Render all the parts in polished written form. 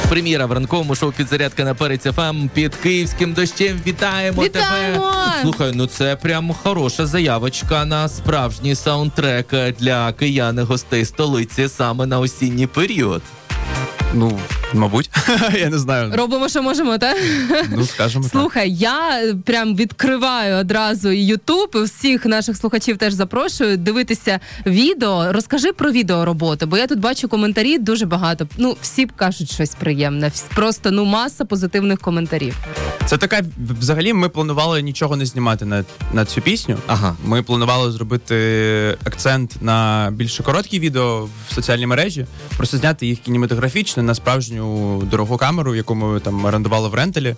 Прем'єра в ранковому шоу «Підзарядка» на Перець ФМ під київським дощем. Вітаємо тебе! Слухай, ну це прям хороша заявочка на справжній саундтрек для киян і гостей столиці саме на осінній період. Ну, мабуть, я не знаю. Робимо, що можемо, так? Ну, скажемо так. Слухай, я прям відкриваю одразу YouTube, всіх наших слухачів теж запрошую дивитися відео. Розкажи про відеороботу, бо я тут бачу коментарі дуже багато. Ну, всі кажуть щось приємне. Просто, маса позитивних коментарів. Це така, взагалі, ми планували нічого не знімати на цю пісню. Ага. Ми планували зробити акцент на більше короткі відео в соціальній мережі, просто зняти їх кінематографічно на справжню дорогу камеру, яку ми там орендували в ренталі.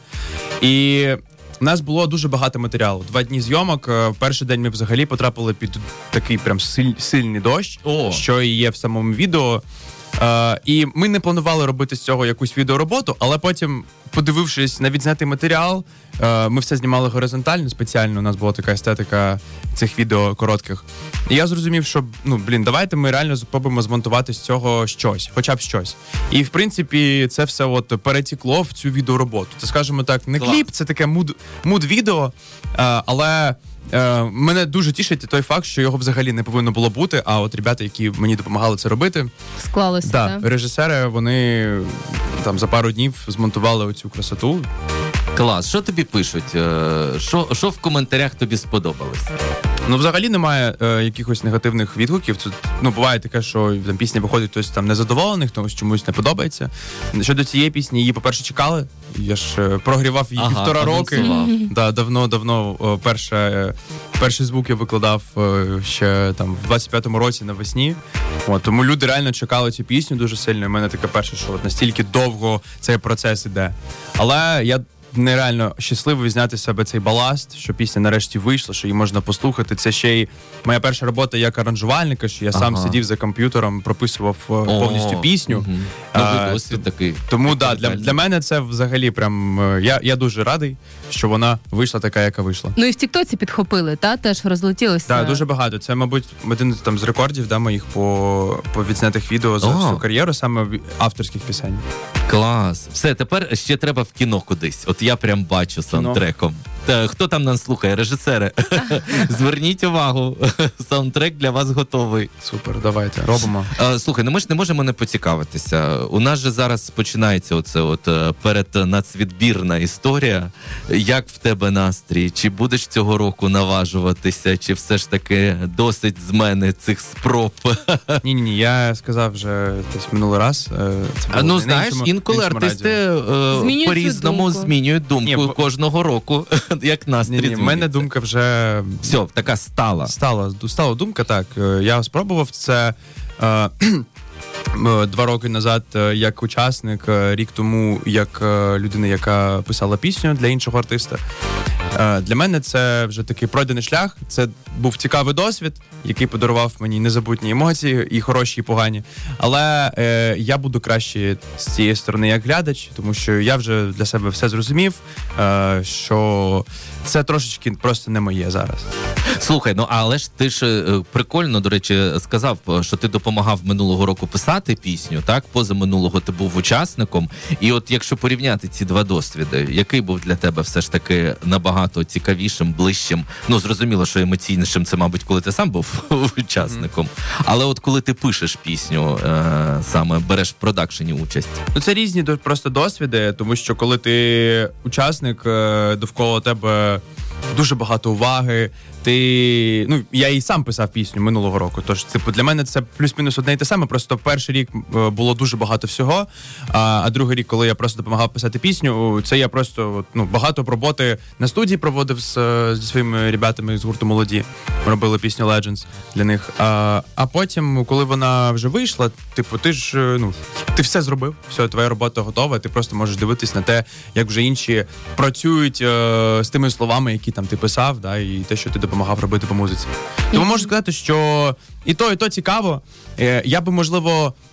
І у нас було дуже багато матеріалу. 2 дні зйомок. Перший день ми взагалі потрапили під такий прям сильний дощ, що і є в самому відео. І ми не планували робити з цього якусь відеороботу, але потім, подивившись на відзнятий матеріал, ми все знімали горизонтально, спеціально, у нас була така естетика цих відео коротких. І я зрозумів, що, давайте ми реально спробуємо змонтувати з цього щось, хоча б щось. І, в принципі, це все перетекло в цю відеороботу. Це, скажімо так, не кліп, це таке муд-відео, але... Мене дуже тішить той факт, що його взагалі не повинно було бути, а от ребята, які мені допомагали це робити, склалося, так? Режисери, вони там за пару днів змонтували оцю красоту. Клас. Що тобі пишуть? Що в коментарях тобі сподобалось? Ну, взагалі немає якихось негативних відгуків. Це, буває таке, що там пісня виходить, хтось там незадоволений, хтось чомусь не подобається. Щодо цієї пісні, її, по-перше, чекали. Я ж прогрівав її 1,5 роки. Да, давно перший звук я викладав ще там в 25-му році навесні. Тому люди реально чекали цю пісню дуже сильно. У мене таке перше, що настільки довго цей процес іде. Але я нереально щасливий зняти з себе цей баласт, що пісня нарешті вийшла, що її можна послухати. Це ще й моя перша робота як аранжувальника, що я сам сидів за комп'ютером, прописував повністю пісню. Новий досвід такий. Тому для мене це взагалі прям... Я дуже радий, що вона вийшла така, яка вийшла. Ну і в Тіктоці підхопили, теж розлетілося. Так, дуже багато. Це, мабуть, один там з рекордів моїх по відзнятих відео за всю кар'єру, саме авторських пісень. Клас. Все, тепер ще треба в кіно кудись. От я прям бачу саундтреком. Хто там нас слухає? Режисери. Зверніть увагу. Саундтрек для вас готовий. Супер, давайте, робимо. Слухай, ми ж не можемо не поцікавитися. У нас же зараз починається оце переднацвідбірна історія. Як в тебе настрій? Чи будеш цього року наважуватися? Чи все ж таки досить з мене цих спроб? Ні, я сказав вже минулий раз. Знаєш, інколи артисти по-різному змінюють думку кожного року. Як настрій змінюється. В мене думка вже... Все, така стала. Стала думка, так. Я спробував це 2 роки назад як учасник, рік тому як людина, яка писала пісню для іншого артиста. Для мене це вже такий пройдений шлях. Це був цікавий досвід, який подарував мені незабутні емоції, і хороші, і погані. Але я буду краще з цієї сторони як глядач, тому що я вже для себе все зрозумів, що це трошечки просто не моє зараз. Слухай, але ж ти ж прикольно, до речі, сказав, що ти допомагав минулого року писати пісню, так? Позаминулого ти був учасником. І от якщо порівняти ці 2 досвіди, який був для тебе все ж таки набагато цікавішим, ближчим? Зрозуміло, що емоційнішим це, мабуть, коли ти сам був учасником. Але от коли ти пишеш пісню, саме береш в продакшені участь? Це різні просто досвіди, тому що коли ти учасник, довкола тебе дуже багато уваги. Я і сам писав пісню минулого року, тож для мене це плюс-мінус одне і те саме, просто перший рік було дуже багато всього, а другий рік, коли я просто допомагав писати пісню, це я просто багато роботи на студії проводив зі своїми ребятами з гурту «Молоді». Ми робили пісню «Legends» для них. А потім, коли вона вже вийшла, ти все зробив, все, твоя робота готова, ти просто можеш дивитись на те, як вже інші працюють з тими словами, які там ти писав, і те, що ти допомагав робити по музиці. Тому можу сказати, що і то цікаво. Я би, можливо,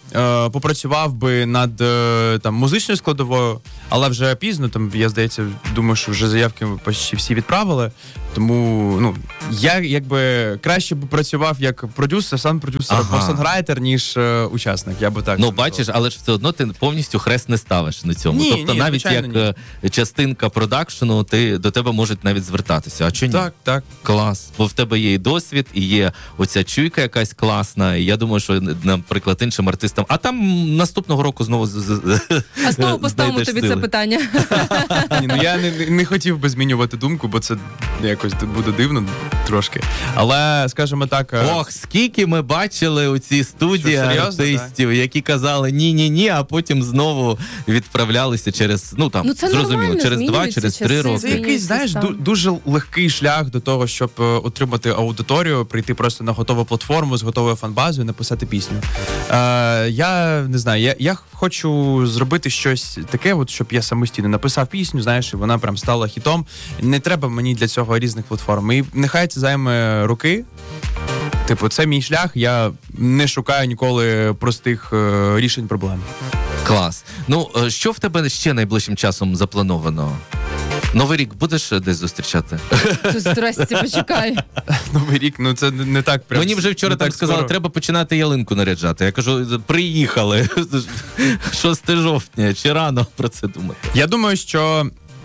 попрацював би над там музичною складовою, але вже пізно, там, я, здається, думаю, що вже заявки почти всі відправили. Тому, ну, я якби краще б працював як продюсер, сан-продюсер або сонграйтер, ніж учасник. Я би так. Ну, бачиш, але ж все одно ти повністю хрест не ставиш на цьому. Ні, тобто навіть як частинка продакшену, до тебе можуть навіть звертатися. А чого ні? Так. Клас. Бо в тебе є і досвід, і є оця чуйка якась класна. І я думаю, що, наприклад, іншим артистам. А там наступного року знову А знову поставимо тобі це питання. Ні, ну я не хотів би змінювати думку, бо це якось буде дивно трошки. Але, скажімо так... Ох, скільки ми бачили у цій студії артистів, які казали ні-ні-ні, а потім знову відправлялися через, ну там, зрозуміло, через 2, через 3 роки. Це якийсь, знаєш, дуже легкий шлях до того, щоб отримати аудиторію, прийти просто на готову платформу з готовою фан-базою, написати пісню. Я не знаю, я хочу зробити щось таке, от, щоб я самостійно написав пісню, знаєш, і вона прям стала хітом. Не треба мені для цього різних платформ. І нехай це займе роки. Типу, це мій шлях, я не шукаю ніколи простих рішень проблем. Клас. Ну, що в тебе ще найближчим часом заплановано? Новий рік будеш десь зустрічати? Здрасте, почекай. Новий рік, ну це не так прям. Мені вже вчора так сказали, треба починати ялинку наряджати. Я кажу, приїхали. 6 жовтня, чи рано про це думати? Я думаю, що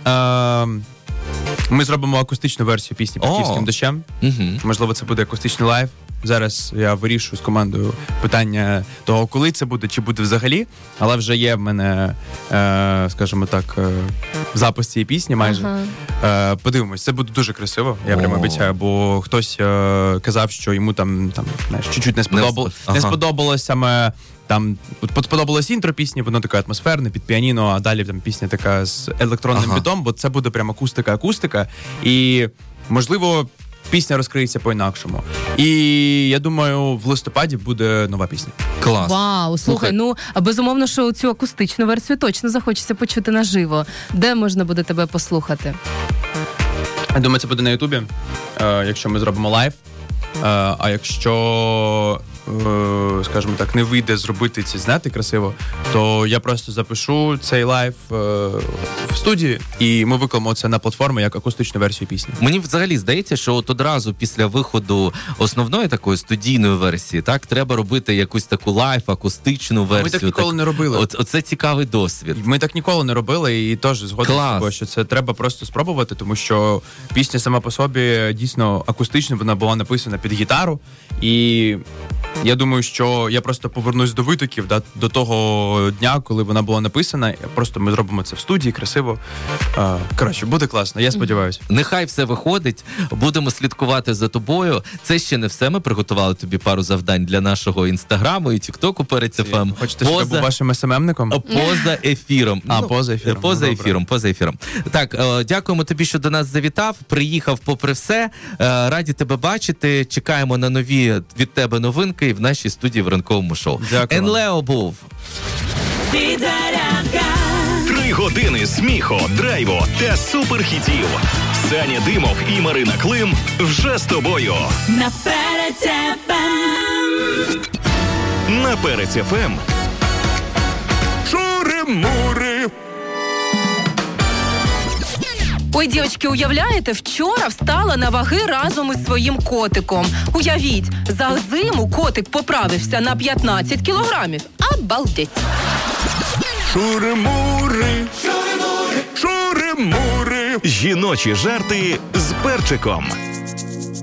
ми зробимо акустичну версію пісні «Під київським дощем». Можливо, це буде акустичний лайв. Зараз я вирішую з командою питання того, коли це буде, чи буде взагалі. Але вже є в мене, скажімо так, запис цієї пісні майже. Подивимось, це буде дуже красиво, я прямо обіцяю, бо хтось казав, що йому там знаєш, чуть-чуть не сподобалось саме. Там сподобалось інтро пісні, воно таке атмосферне, під піаніно, а далі там пісня така з електронним бітом, бо це буде прям акустика. І, можливо, пісня розкриється по-інакшому. І я думаю, в листопаді буде нова пісня. Клас. Вау, слухай, ну, безумовно, що цю акустичну версію точно захочеться почути наживо. Де можна буде тебе послухати? Я думаю, це буде на Ютубі, якщо ми зробимо лайв. А якщо, скажімо так, не вийде зробити ці знати красиво, то я просто запишу цей лайв в студії, і ми викладемо це на платформу як акустичну версію пісні. Мені взагалі здається, що от одразу після виходу основної такої студійної версії, так, треба робити якусь таку лайв, акустичну версію. Ми так ніколи не робили. Оце цікавий досвід. Ми так ніколи не робили, і теж згоден з тобою, що це треба просто спробувати, тому що пісня сама по собі дійсно акустична, вона була написана під гітару, і я думаю, що я просто повернусь до витоків, до того дня, коли вона була написана. Просто ми зробимо це в студії, красиво. Коротше, буде класно, я сподіваюся. Нехай все виходить, будемо слідкувати за тобою. Це ще не все, ми приготували тобі пару завдань для нашого інстаграму і тіктоку перед ЦФМ. Хочете, щоб я був вашим СММником? Поза ефіром. Поза ефіром. Поза ефіром. Так, дякуємо тобі, що до нас завітав, приїхав попри все. Раді тебе бачити, чекаємо на нові від тебе новинки в нашій студії в ранковому шоу. Дякую. Енлео був. 3 години сміху, драйву та суперхітів. Саня Димов і Марина Клим вже з тобою. На Перець ФМ. На Перець ФМ. Шури-мури. Ой, дівчатки, уявляєте, вчора встала на ваги разом із своїм котиком. Уявіть, за зиму котик поправився на 15 кілограмів. Обалдеть. Шури-мури. Шури-мури. Жіночі жарти з перчиком.